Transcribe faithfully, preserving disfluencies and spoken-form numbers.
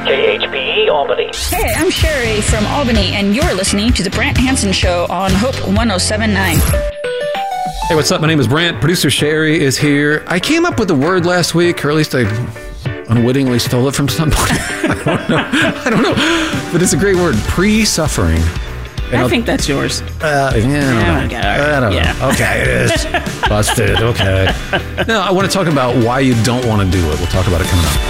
K H P E Albany. Hey, I'm Sherry from Albany, and you're listening to The Brant Hansen Show on Hope one oh seven point nine. Hey, what's up? My name is Brant. Producer Sherry is here. I came up with a word last week, or at least I unwittingly stole it from someone. I don't know. I don't know. But it's a great word, pre-suffering. And I I'll, think that's yours. Uh, yeah, I don't know. Okay, right. I don't yeah. know. Okay, it is. Busted. Okay. Now, I want to talk about why you don't want to do it. We'll talk about it coming up.